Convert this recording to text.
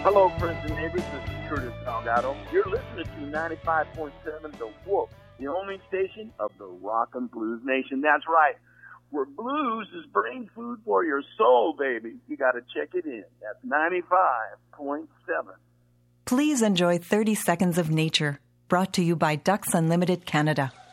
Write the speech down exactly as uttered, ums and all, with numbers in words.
Hello, friends and neighbors. This is Curtis Salgado. You're listening to ninety-five point seven The Wolf, the only station of the rock and blues nation. That's right. Where blues is brain food for your soul, baby. You got to check it in. That's ninety-five point seven. Please enjoy thirty seconds of nature, brought to you by Ducks Unlimited Canada.